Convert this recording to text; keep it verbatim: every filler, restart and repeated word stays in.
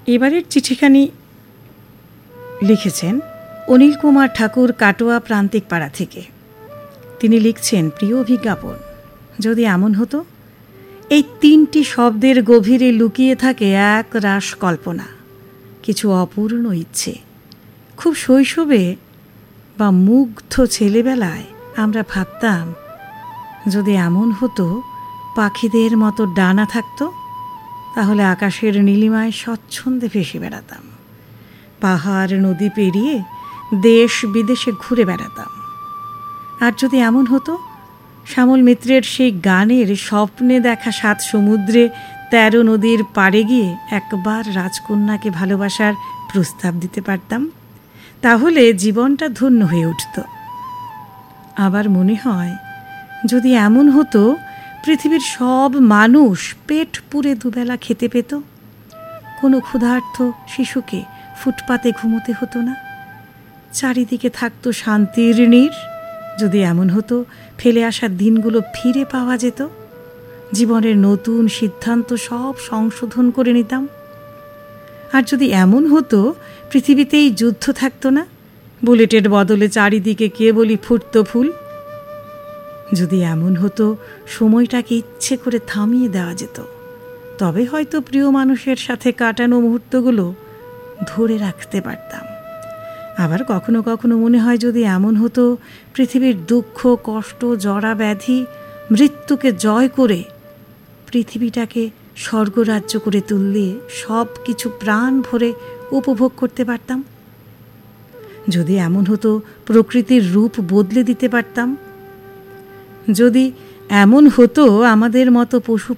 এবারের চিঠিখানি লিখেছেন অনিল কুমার ঠাকুর, কাটোয়া প্রান্তিক পাড়া থেকে। তিনি লিখছেন, প্রিয় অভিজ্ঞাপন, যদি এমন হতো। এই তিনটি শব্দের গভীরে লুকিয়ে থাকে এক রাস কল্পনা, কিছু অপূর্ণ ইচ্ছে। খুব শৈশবে বা মুগ্ধ ছেলেবেলায় আমরা ভাবতাম, যদি এমন হতো পাখিদের মতো ডানা থাকতো, তাহলে আকাশের নীলিমায় স্বচ্ছন্দে ভেসে বেড়াতাম, পাহাড় নদী পেরিয়ে দেশ বিদেশে ঘুরে বেড়াতাম। আর যদি এমন হতো শ্যামল মিত্রের সেই গানের স্বপ্নে দেখা সাত সমুদ্রে তেরো নদীর পাড়ে গিয়ে একবার রাজকন্যাকে ভালোবাসার প্রস্তাব দিতে পারতাম, তাহলে জীবনটা ধন্য হয়ে উঠত। আবার মনে হয়, যদি এমন হতো পৃথিবীর সব মানুষ পেট পুরে দুবেলা খেতে পেত, কোনো ক্ষুধার্ত শিশুকে ফুটপাতে ঘুমোতে হতো না, চারিদিকে থাকতো শান্তির নীড়। যদি এমন হতো ফেলে আসা দিনগুলো ফিরে পাওয়া যেত, জীবনের নতুন সিদ্ধান্ত সব সংশোধন করে নিতাম। আর যদি এমন হতো পৃথিবীতেই যুদ্ধ থাকতো না, বুলেটের বদলে চারিদিকে কেবলই ফুটতো ফুল। যদি এমন হতো সময়টাকে ইচ্ছে করে থামিয়ে দেওয়া যেত, তবে হয়তো প্রিয় মানুষের সাথে কাটানো মুহূর্তগুলো ধরে রাখতে পারতাম। আবার কখনো কখনো মনে হয়, যদি এমন হতো পৃথিবীর দুঃখ, কষ্ট, জরা ব্যাধি, মৃত্যুকে জয় করে পৃথিবীটাকে স্বর্গরাজ্য করে তুললে সব কিছু প্রাণ ভরে উপভোগ করতে পারতাম। যদি এমন হতো প্রকৃতির রূপ বদলে দিতে পারতাম, যদি এমন হতো আমাদের মতো পশু